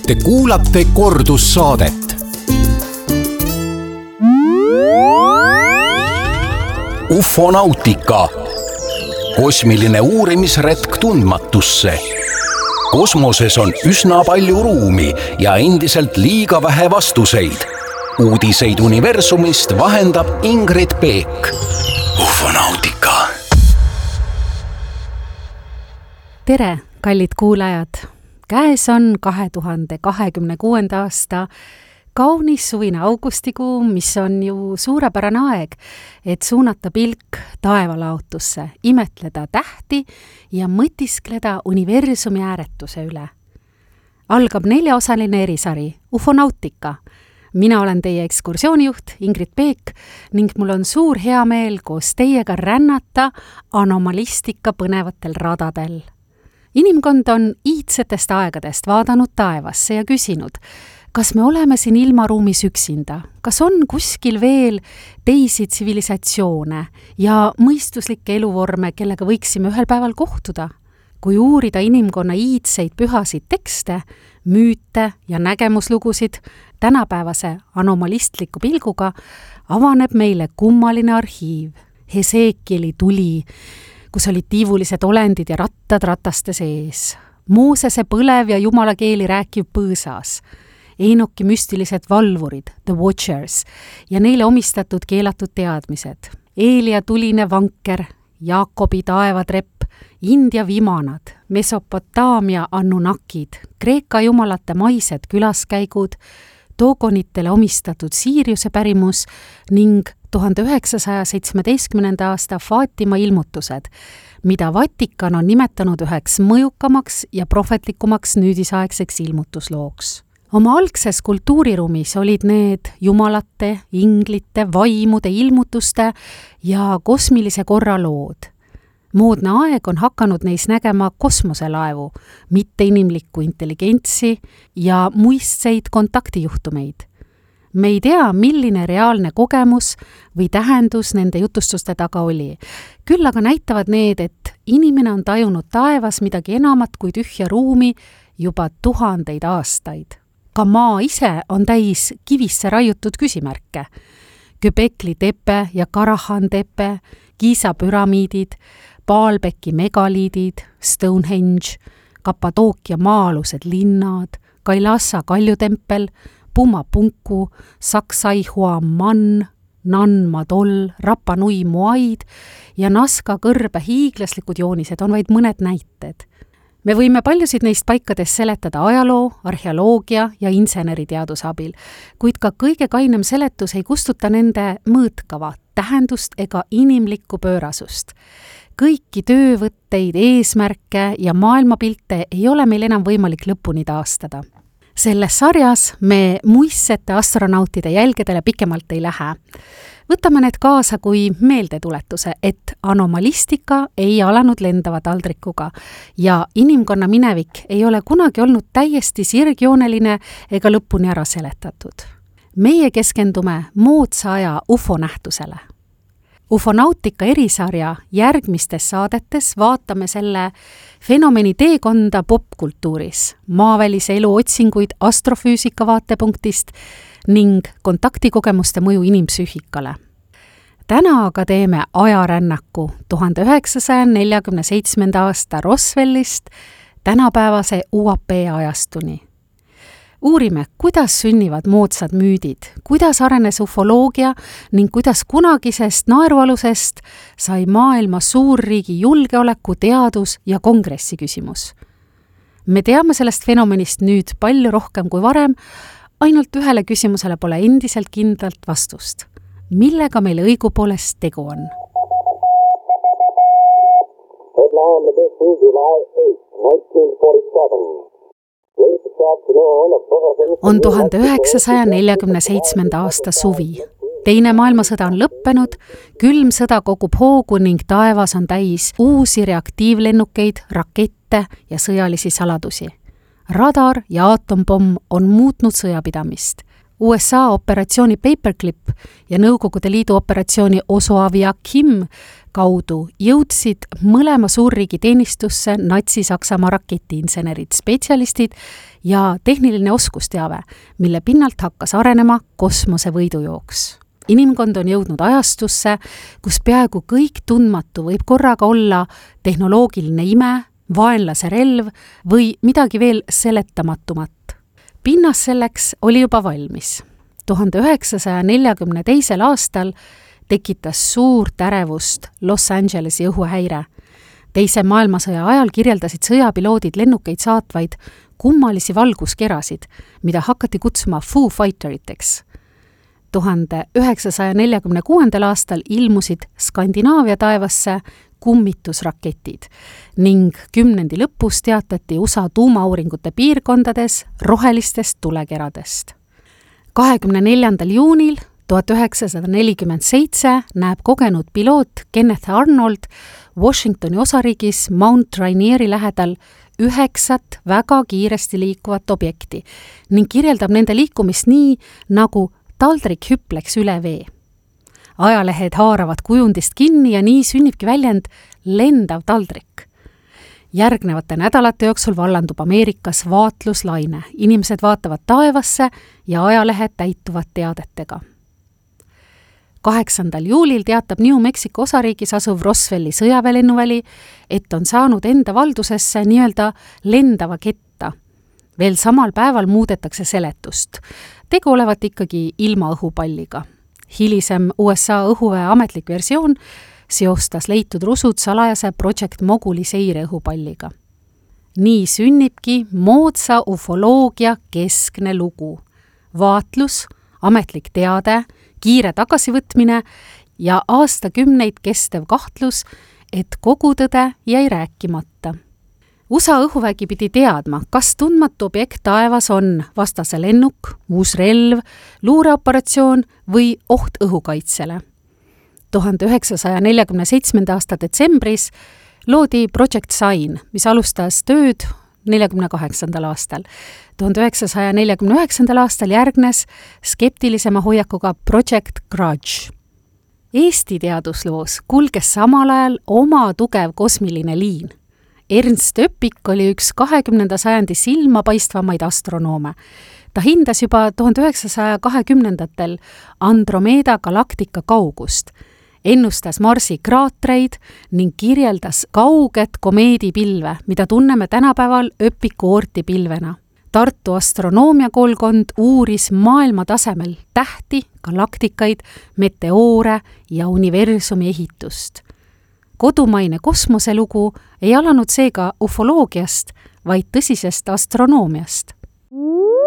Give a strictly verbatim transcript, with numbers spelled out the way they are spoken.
Te kuulate kordussaadet. Ufonautika. Kosmiline uurimisretk tundmatusse. Kosmoses on üsna palju ruumi ja endiselt liiga vähe vastuseid. Uudiseid universumist vahendab Ingrid Peek. Ufonautika. Tere, kallid kuulajad! Käes on kahe tuhande kahekümne kuuenda aasta kaunis suvine augustikuu, mis on ju suurepärane aeg, et suunata pilk taevalaotusse, imetleda tähti ja mõtiskleda universumi ääretuse üle. Algab neljaosaline erisari Ufonautika. Mina olen teie ekskursioonijuht Ingrid Peek ning mul on suur heameel koos teiega rännata anomalistika põnevatel radadel. Inimkond on iidsetest aegadest vaadanud taevasse ja küsinud, kas me oleme siin ilmaruumis üksinda, kas on kuskil veel teisi tsivilisatsioone ja mõistuslikke eluvorme, kellega võiksime ühel päeval kohtuda. Kui uurida inimkonna iidseid pühasid tekste, müüte ja nägemuslugusid tänapäevase anomalistliku pilguga, avaneb meile kummaline arhiiv, Hesekieli tuli, kus olid tiivulised olendid ja rattad rataste sees, Moosese põlev ja jumala keeli rääkiv põõsas, Eenoki müstilised valvurid, The Watchers, ja neile omistatud keelatud teadmised, Eelia tuline vanker, Jaakobi taevatrepp, India vimanad, Mesopotaamia annunakid, Kreeka jumalate maised külaskäigud, Dogonitele omistatud Siiriuse pärimus ning tuhande üheksasaja seitsmeteistkümnenda aasta Faatima ilmutused, mida Vatikan on nimetanud üheks mõjukamaks ja prohvetlikumaks nüüdisaegseks ilmutuslooks. Oma algses kultuuriruumis olid need jumalate, inglite, vaimude, ilmutuste ja kosmilise korra lood. Moodne aeg on hakanud neis nägema kosmoselaevu, mitte inimlikku intelligentsi ja muistseid kontaktijuhtumeid. Me ei tea, milline reaalne kogemus või tähendus nende jutustuste taga oli. Küll aga näitavad need, et inimene on tajunud taevas midagi enamat kui tühja ruumi juba tuhandeid aastaid. Ka maa ise on täis kivisse raiutud küsimärke. Göbekli tepe ja Karahan tepe, Giza püramiidid, Baalbeki megaliidid, Stonehenge, Kappadookia maa-alused linnad, Kailasa kaljutempel, Pumapunku, Saksai Huaman, Nanmadol, Rapa Nui Muaid ja Nazca kõrbe hiiglaslikud joonised on vaid mõned näited. Me võime paljusid neist paikades seletada ajaloo, arheoloogia ja inseneriteaduse abil, kuid ka kõige kainem seletus ei kustuta nende mõõtkava, tähendust ega inimlikku pöörasust. Kõiki töövõtteid, eesmärke ja maailmapilte ei ole meil enam võimalik lõpuni taastada. Selles sarjas me muistsete astronautide jälgedele pikemalt ei lähe. Võtame need kaasa kui meeldetuletuse, et anomalistika ei alanud lendava taldrikuga ja inimkonna minevik ei ole kunagi olnud täiesti sirgjooneline ega lõpuni ära seletatud. Meie keskendume moodsa aja ufonähtusele. Ufonautika erisarja järgmistes saadetes vaatame selle fenomeni teekonda popkultuuris, maavälise elu otsinguid astrofüüsika vaatepunktist ning kontaktikogemuste mõju inimpsüühikale. Täna aga teeme ajarännaku tuhande üheksasaja neljakümne seitsmenda aasta Roswellist tänapäevase U A P ajastuni. Uurime, kuidas sünnivad moodsad müüdid, kuidas arenes ufoloogia ning kuidas kunagisest naerualusest sai maailma suurriigi julgeoleku, teadus ja kongressi küsimus. Me teame sellest fenomenist nüüd palju rohkem kui varem, ainult ühele küsimusele pole endiselt kindlalt vastust. Millega meil õigupoolest tegu on? Headline edition July eighth, nineteen forty-seven. On tuhande üheksasaja neljakümne seitsmenda aasta suvi. Teine maailmasõda on lõppenud, külm sõda kogub hoogu ning taevas on täis uusi reaktiivlennukeid, rakette ja sõjalisi saladusi. Radar ja aatompomm on muutnud sõjapidamist. U S A operatsiooni Paperclip ja Nõukogude Liidu operatsiooni Osoaviakhim kaudu jõudsid mõlema suurriigi teenistusse Natsi-Saksamaa raketiinsenerid, spetsialistid ja tehniline oskusteave, mille pinnalt hakkas arenema kosmosevõidujooks. Inimkond on jõudnud ajastusse, kus peaaegu kõik tundmatu võib korraga olla tehnoloogiline ime, vaenlase relv või midagi veel seletamatumat. Pinnas selleks oli juba valmis. tuhande üheksasaja neljakümne teisel aastal tekitas suurt ärevust Los Angelesi õhuhäire. Teise maailmasõja ajal kirjeldasid sõjapiloodid lennukeid saatvaid kummalisi valguskerasid, mida hakati kutsuma Foo Fighteriteks. tuhande üheksasaja neljakümne kuuendal aastal ilmusid Skandinaavia taevasse kummitusraketid ning kümnendi lõpus teatati U S A tuumauuringute piirkondades rohelistest tulekeradest. kahekümne neljandal juunil tuhat üheksasada nelikümmend seitse näeb kogenud piloot Kenneth Arnold Washingtoni osariigis Mount Rainieri lähedal üheksat väga kiiresti liikuvat objekti ning kirjeldab nende liikumist nii, nagu taldrik hüpleks üle vee. Ajalehed haaravad kujundist kinni ja nii sünnibki väljend lendav taldrik. Järgnevate nädalate jooksul vallandub Ameerikas vaatluslaine. Inimesed vaatavad taevasse ja ajalehed täituvad teadetega. kaheksandal juulil teatab New Mexico osariigis asuv Roswelli sõjaväelennuväli, et on saanud enda valdusesse nii-öelda lendava ketta. Veel samal päeval muudetakse seletust. Tegu olevat ikkagi ilma õhupalliga. Hilisem U S A õhuväe ametlik versioon seostas leitud rusud salajase Project Moguli seire õhupalliga. Nii sünnibki moodsa ufoloogia keskne lugu. Vaatlus, ametlik teade, kiire tagasivõtmine ja aastakümneid kestev kahtlus, et kogu tõde jäi rääkimata. U S A õhuvägi pidi teadma, kas tundmatu objekt taevas on vastase lennuk, uus relv, luureoperatsioon või oht õhukaitsele. tuhande üheksasaja neljakümne seitsmenda aasta detsembris loodi Project Sign, mis alustas tööd neljakümne kaheksandal aastal. tuhande üheksasaja neljakümne üheksandal aastal järgnes skeptilisema hoiakuga Project Grudge. Eesti teadusloos kulges samal ajal oma tugev kosmiline liin. Ernst Öpik oli üks kahekümnenda sajandi silmapaistvamaid astronoome. Ta hindas juba tuhande üheksasaja kahekümnendatel Andromeda galaktika kaugust, ennustas Marsi kraatreid ning kirjeldas kauget komeedipilve, mida tunneme tänapäeval Öpiku oortipilvena. Tartu astronoomiakoolkond uuris maailma tasemel tähti, galaktikaid, meteoore ja universumi ehitust. Kodumaine kosmoselugu ei alanud seega ufoloogiast, vaid tõsisest astronoomiast.